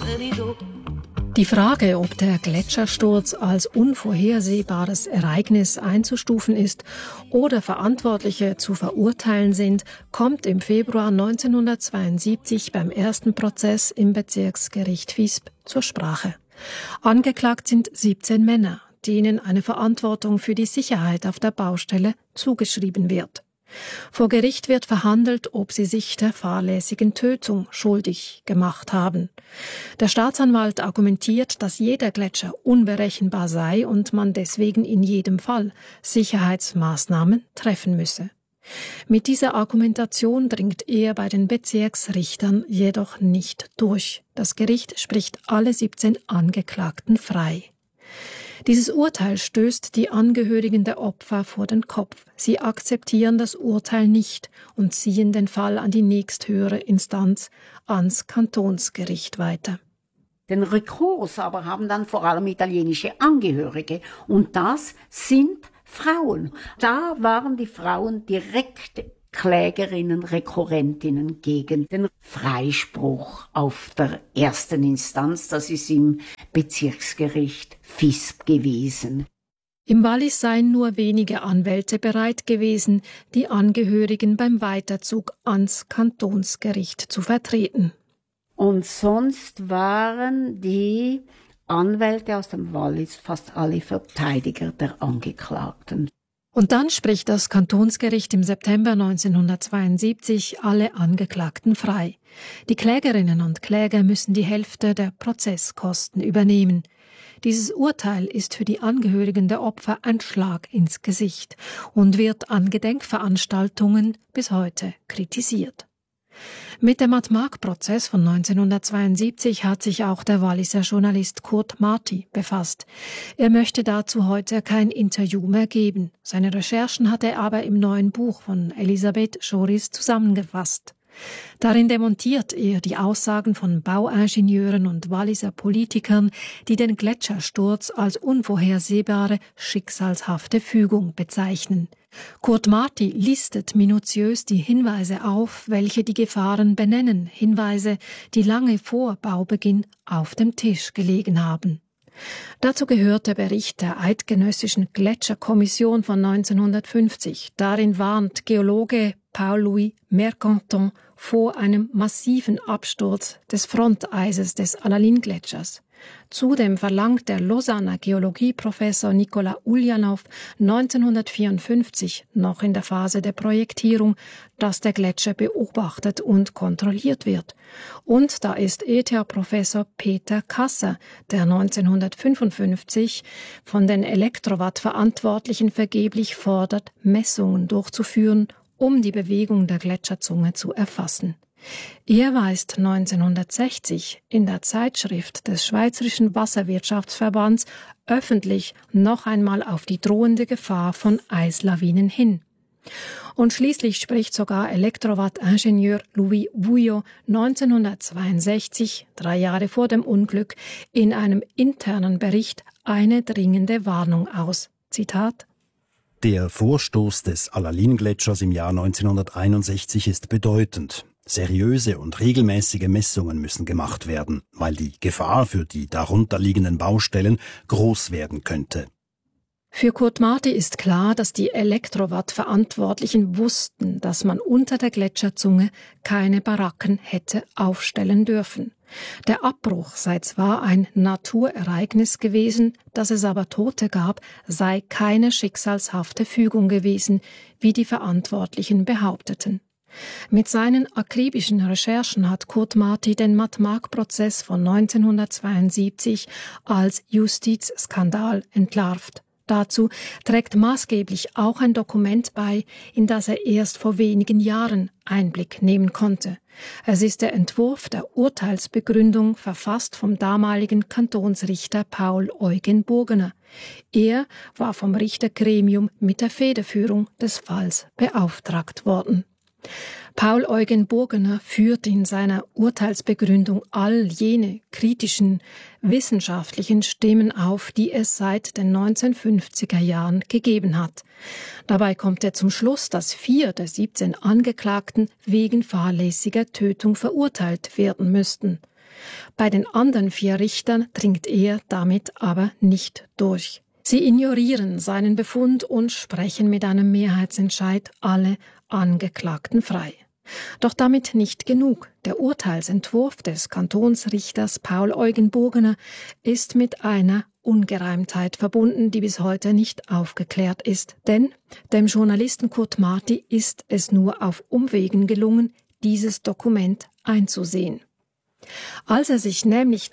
Die Frage, ob der Gletschersturz als unvorhersehbares Ereignis einzustufen ist oder Verantwortliche zu verurteilen sind, kommt im Februar 1972 beim ersten Prozess im Bezirksgericht Visp zur Sprache. Angeklagt sind 17 Männer, denen eine Verantwortung für die Sicherheit auf der Baustelle zugeschrieben wird. Vor Gericht wird verhandelt, ob sie sich der fahrlässigen Tötung schuldig gemacht haben. Der Staatsanwalt argumentiert, dass jeder Gletscher unberechenbar sei und man deswegen in jedem Fall Sicherheitsmaßnahmen treffen müsse. Mit dieser Argumentation dringt er bei den Bezirksrichtern jedoch nicht durch. Das Gericht spricht alle 17 Angeklagten frei. Dieses Urteil stößt die Angehörigen der Opfer vor den Kopf. Sie akzeptieren das Urteil nicht und ziehen den Fall an die nächsthöhere Instanz, ans Kantonsgericht weiter. Den Rekurs aber haben dann vor allem italienische Angehörige und das sind Frauen. Da waren die Frauen direkt Klägerinnen, Rekurrentinnen gegen den Freispruch auf der ersten Instanz. Das ist im Bezirksgericht Visp gewesen. Im Wallis seien nur wenige Anwälte bereit gewesen, die Angehörigen beim Weiterzug ans Kantonsgericht zu vertreten. Und sonst waren die Anwälte aus dem Wallis fast alle Verteidiger der Angeklagten. Und dann spricht das Kantonsgericht im September 1972 alle Angeklagten frei. Die Klägerinnen und Kläger müssen die Hälfte der Prozesskosten übernehmen. Dieses Urteil ist für die Angehörigen der Opfer ein Schlag ins Gesicht und wird an Gedenkveranstaltungen bis heute kritisiert. Mit dem Matmaak-Prozess von 1972 hat sich auch der Walliser Journalist Kurt Marti befasst. Er möchte dazu heute kein Interview mehr geben. Seine Recherchen hat er aber im neuen Buch von Elisabeth Joris zusammengefasst. Darin demontiert er die Aussagen von Bauingenieuren und Walliser Politikern, die den Gletschersturz als unvorhersehbare, schicksalshafte Fügung bezeichnen. Kurt Marti listet minutiös die Hinweise auf, welche die Gefahren benennen, Hinweise, die lange vor Baubeginn auf dem Tisch gelegen haben. Dazu gehört der Bericht der Eidgenössischen Gletscherkommission von 1950. Darin warnt Geologe Paul-Louis Mercanton vor einem massiven Absturz des Fronteises des Alaline-Gletschers. Zudem verlangt der Lausanner Geologieprofessor Nicolas Uljanov 1954, noch in der Phase der Projektierung, dass der Gletscher beobachtet und kontrolliert wird. Und da ist ETH-Professor Peter Kasser, der 1955 von den Elektrowatt-Verantwortlichen vergeblich fordert, Messungen durchzuführen, um die Bewegung der Gletscherzunge zu erfassen. Er weist 1960 in der Zeitschrift des Schweizerischen Wasserwirtschaftsverbands öffentlich noch einmal auf die drohende Gefahr von Eislawinen hin. Und schließlich spricht sogar Elektrowatt-Ingenieur Louis Bouillot 1962, 3 Jahre vor dem Unglück, in einem internen Bericht eine dringende Warnung aus. Zitat: Der Vorstoß des Alaline-Gletschers im Jahr 1961 ist bedeutend. Seriöse und regelmäßige Messungen müssen gemacht werden, weil die Gefahr für die darunterliegenden Baustellen groß werden könnte. Für Kurt Marti ist klar, dass die Elektrowatt-Verantwortlichen wussten, dass man unter der Gletscherzunge keine Baracken hätte aufstellen dürfen. Der Abbruch sei zwar ein Naturereignis gewesen, dass es aber Tote gab, sei keine schicksalshafte Fügung gewesen, wie die Verantwortlichen behaupteten. Mit seinen akribischen Recherchen hat Kurt Marti den Matmaak-Prozess von 1972 als Justizskandal entlarvt. Dazu trägt maßgeblich auch ein Dokument bei, in das er erst vor wenigen Jahren Einblick nehmen konnte. Es ist der Entwurf der Urteilsbegründung, verfasst vom damaligen Kantonsrichter Paul Eugen Burgener. Er war vom Richtergremium mit der Federführung des Falls beauftragt worden. Paul Eugen Burgener führt in seiner Urteilsbegründung all jene kritischen, wissenschaftlichen Stimmen auf, die es seit den 1950er Jahren gegeben hat. Dabei kommt er zum Schluss, dass 4 der 17 Angeklagten wegen fahrlässiger Tötung verurteilt werden müssten. Bei den anderen 4 Richtern dringt er damit aber nicht durch. Sie ignorieren seinen Befund und sprechen mit einem Mehrheitsentscheid alle Angeklagten frei. Doch damit nicht genug. Der Urteilsentwurf des Kantonsrichters Paul Eugen Burgener ist mit einer Ungereimtheit verbunden, die bis heute nicht aufgeklärt ist. Denn dem Journalisten Kurt Marti ist es nur auf Umwegen gelungen, dieses Dokument einzusehen. Als er sich nämlich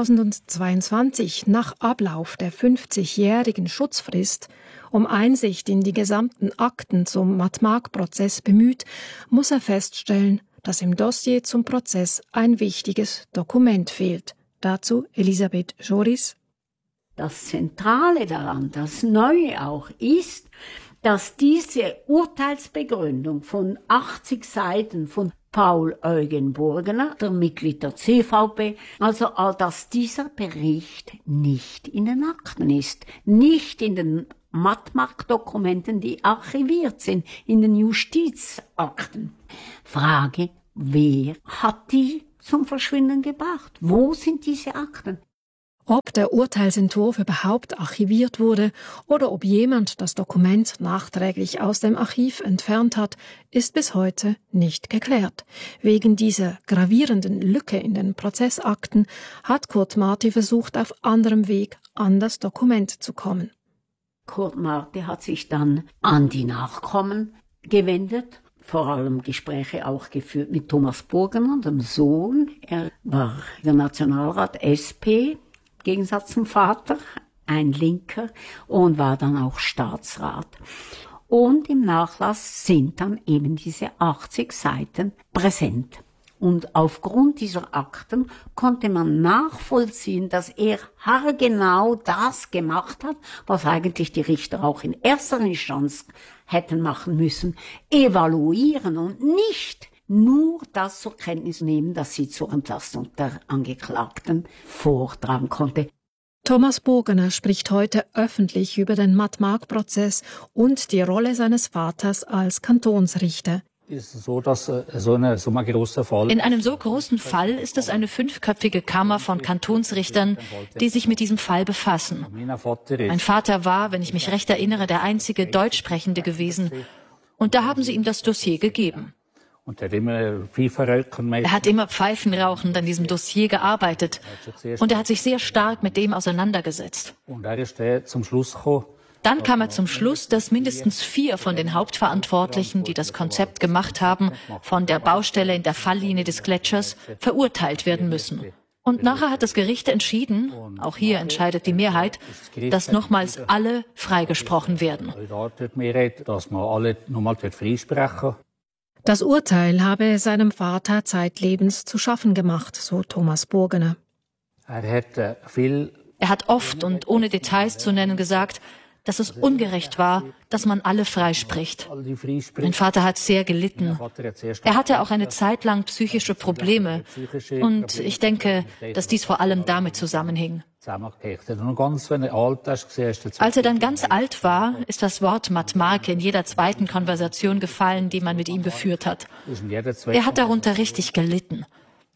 2022 nach Ablauf der 50-jährigen Schutzfrist um Einsicht in die gesamten Akten zum Mattmark-Prozess bemüht, muss er feststellen, dass im Dossier zum Prozess ein wichtiges Dokument fehlt. Dazu Elisabeth Joris. Das Zentrale daran, das Neue auch, ist, dass diese Urteilsbegründung von 80 Seiten von Paul Eugen Burgener, der Mitglied der CVP, also dass dieser Bericht nicht in den Akten ist, nicht in den Mattmark-Dokumenten, die archiviert sind, in den Justizakten. Frage, wer hat die zum Verschwinden gebracht? Wo sind diese Akten? Ob der Urteilsentwurf überhaupt archiviert wurde oder ob jemand das Dokument nachträglich aus dem Archiv entfernt hat, ist bis heute nicht geklärt. Wegen dieser gravierenden Lücke in den Prozessakten hat Kurt Marti versucht, auf anderem Weg an das Dokument zu kommen. Kurt Marti hat sich dann an die Nachkommen gewendet, vor allem Gespräche auch geführt mit Thomas Burgener, dem Sohn. Er war der Nationalrat SP, im Gegensatz zum Vater, ein Linker, und war dann auch Staatsrat. Und im Nachlass sind dann eben diese 80 Seiten präsent. Und aufgrund dieser Akten konnte man nachvollziehen, dass er haargenau das gemacht hat, was eigentlich die Richter auch in erster Instanz hätten machen müssen, evaluieren und nicht nur das zur Kenntnis nehmen, dass sie zur Entlastung der Angeklagten vortragen konnte. Thomas Burgener spricht heute öffentlich über den Mattmark-Prozess und die Rolle seines Vaters als Kantonsrichter. Ist so, dass so ein großer Fall. In einem so großen Fall ist es eine 5-köpfige Kammer von Kantonsrichtern, die sich mit diesem Fall befassen. Mein Vater war, wenn ich mich recht erinnere, der einzige Deutschsprechende gewesen. Und da haben sie ihm das Dossier gegeben. Und er hat immer pfeifenrauchend an diesem Dossier gearbeitet. Und er hat sich sehr stark mit dem auseinandergesetzt. Und er ist zum Schluss gekommen. Dann kam er zum Schluss, dass mindestens 4 von den Hauptverantwortlichen, die das Konzept gemacht haben, von der Baustelle in der Falllinie des Gletschers, verurteilt werden müssen. Und nachher hat das Gericht entschieden, auch hier entscheidet die Mehrheit, dass nochmals alle freigesprochen werden. Das Urteil habe seinem Vater zeitlebens zu schaffen gemacht, so Thomas Burgener. Er hat oft und ohne Details zu nennen gesagt, dass es ungerecht war, dass man alle freispricht. Mein Vater hat sehr gelitten. Er hatte auch eine Zeit lang psychische Probleme. Und ich denke, dass dies vor allem damit zusammenhing. Als er dann ganz alt war, ist das Wort Mattmark in jeder zweiten Konversation gefallen, die man mit ihm geführt hat. Er hat darunter richtig gelitten.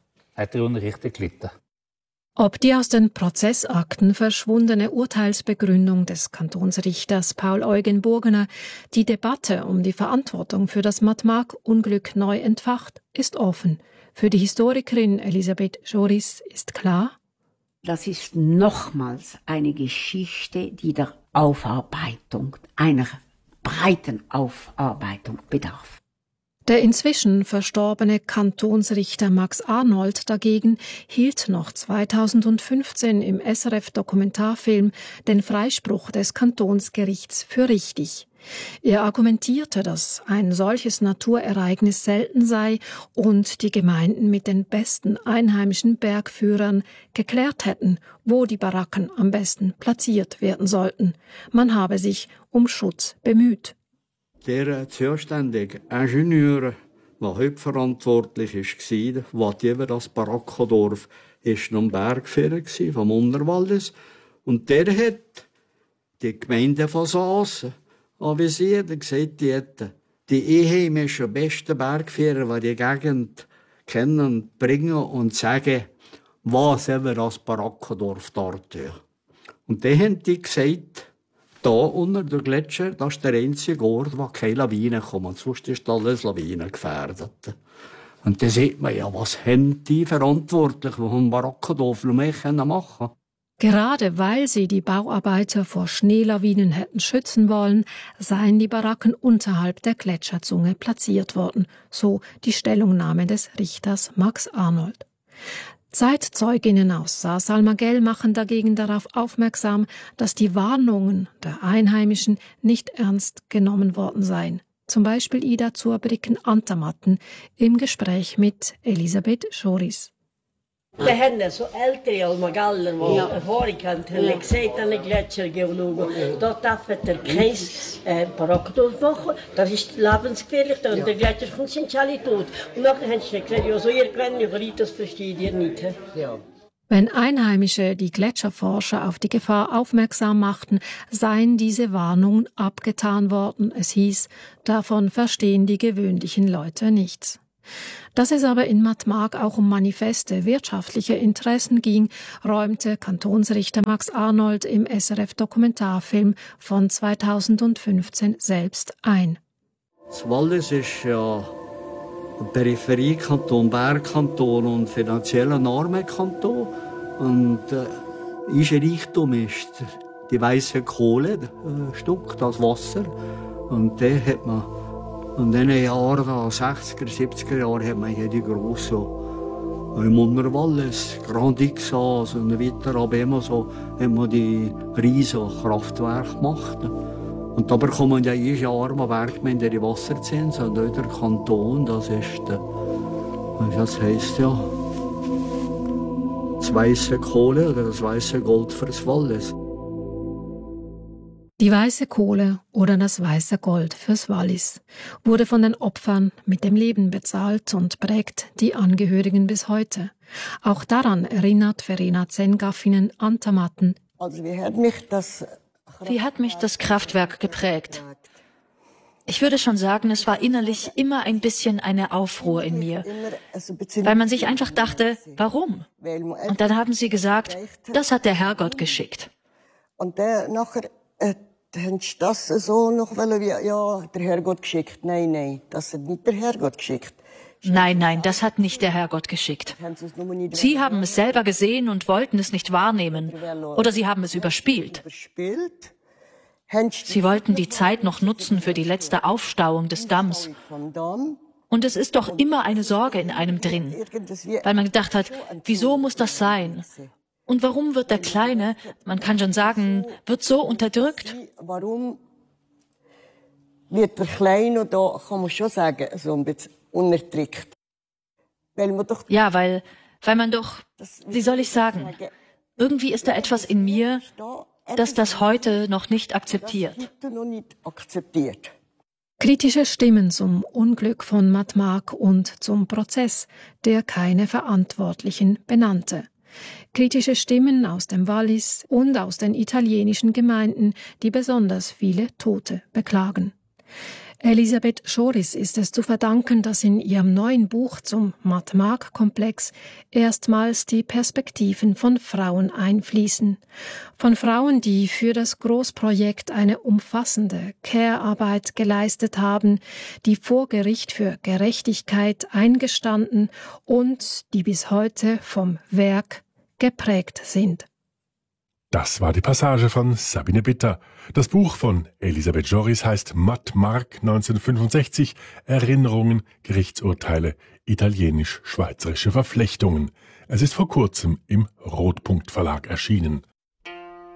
Ob die aus den Prozessakten verschwundene Urteilsbegründung des Kantonsrichters Paul Eugen Burgener die Debatte um die Verantwortung für das Mattmark-Unglück neu entfacht, ist offen. Für die Historikerin Elisabeth Joris ist klar: Das ist nochmals eine Geschichte, die der Aufarbeitung, einer breiten Aufarbeitung bedarf. Der inzwischen verstorbene Kantonsrichter Max Arnold dagegen hielt noch 2015 im SRF-Dokumentarfilm den Freispruch des Kantonsgerichts für richtig. Er argumentierte, dass ein solches Naturereignis selten sei und die Gemeinden mit den besten einheimischen Bergführern geklärt hätten, wo die Baracken am besten platziert werden sollten. Man habe sich um Schutz bemüht. Der zuständige Ingenieur, der hauptverantwortlich war, was über das Barackendorf ist noch ein Bergführer vom Unterwaldes. Und der hat die Gemeinde von Saassen avisiert und gesagt, die einheimischen besten Bergführer, die die Gegend kennen, bringen und sagen, was eben das Barackendorf darstellt. Und dann haben die gesagt, da unter dem Gletscher, das ist der einzige Ort, wo keine Lawinen kommen. Sonst ist alles lawinengefährdet. Und dann sieht man ja, was haben die Verantwortlichen, die im Barackendorf noch mehr machen können. Gerade weil sie die Bauarbeiter vor Schneelawinen hätten schützen wollen, seien die Baracken unterhalb der Gletscherzunge platziert worden, so die Stellungnahme des Richters Max Arnold. Zeitzeuginnen aus Saas-Salmagell machen dagegen darauf aufmerksam, dass die Warnungen der Einheimischen nicht ernst genommen worden seien. Zum Beispiel Ida Zurbriggen-Antermatten im Gespräch mit Elisabeth Schoris. Det hände så äldre Almagaller var Erfahrung haben gesagt an den Gletschergeologen, dort darf der Kreis Barackendorf machen, das ist lebensgefährlich und der Gletscher sind alle tot. Und nachher haben sie gesagt, ja so irgendwann überlegt, das versteht ihr nicht. Ja. Wenn Einheimische die Gletscherforscher auf die Gefahr aufmerksam machten, seien diese Warnungen abgetan worden. Es hieß, davon verstehen die gewöhnlichen Leute nichts. Dass es aber in Matmark auch um manifeste wirtschaftliche Interessen ging, räumte Kantonsrichter Max Arnold im SRF-Dokumentarfilm von 2015 selbst ein. Das Wallis ist ja ein Peripheriekanton, Bergkanton und finanziell ein armer Kanton. Und unser Reichtum ist die weiße Kohle, Stück, das Wasser. Und da hat man in diesen Jahren, 60er, 70er Jahren, hat man hier die grossen, im Unterwallis, Grand Ixas und weiter aber immer so, haben wir die riesen Kraftwerke gemacht. Und da bekommen ja jedes Jahr mal Bergmänner die Wasserzins und auch der Kanton, das ist der, das heisst ja, das weiße Kohle oder das weiße Gold für das Wallis. Die weiße Kohle oder das weiße Gold fürs Wallis wurde von den Opfern mit dem Leben bezahlt und prägt die Angehörigen bis heute. Auch daran erinnert Verena Zengaffinen-Antermatten. Also wie hat mich das Kraftwerk geprägt? Ich würde schon sagen, es war innerlich immer ein bisschen eine Aufruhr in mir, weil man sich einfach dachte, warum? Und dann haben sie gesagt, das hat der Herrgott geschickt. Und nachher haben sie das so noch wie, ja, der Herrgott geschickt. Nein, das hat nicht der Herrgott geschickt. Nein, das hat nicht der Herrgott geschickt. Sie haben es selber gesehen und wollten es nicht wahrnehmen. Oder sie haben es überspielt. Sie wollten die Zeit noch nutzen für die letzte Aufstauung des Damms. Und es ist doch immer eine Sorge in einem drin, weil man gedacht hat, wieso muss das sein? Und warum wird der Kleine, man kann schon sagen, wird so unterdrückt? Warum wird der Kleine, da kann man schon sagen, so ein bisschen unterdrückt? Weil man doch, wie soll ich sagen, irgendwie ist da etwas in mir, das das heute noch nicht akzeptiert. Kritische Stimmen zum Unglück von Matmark und zum Prozess, der keine Verantwortlichen benannte. Kritische Stimmen aus dem Wallis und aus den italienischen Gemeinden, die besonders viele Tote beklagen. Elisabeth Schoris ist es zu verdanken, dass in ihrem neuen Buch zum Matmark-Komplex erstmals die Perspektiven von Frauen einfließen. Von Frauen, die für das Großprojekt eine umfassende Care-Arbeit geleistet haben, die vor Gericht für Gerechtigkeit eingestanden und die bis heute vom Werk geprägt sind. Das war die Passage von Sabine Bitter. Das Buch von Elisabeth Schoris heißt Matmark 1965, Erinnerungen, Gerichtsurteile, italienisch-schweizerische Verflechtungen. Es ist vor kurzem im Rotpunkt Verlag erschienen.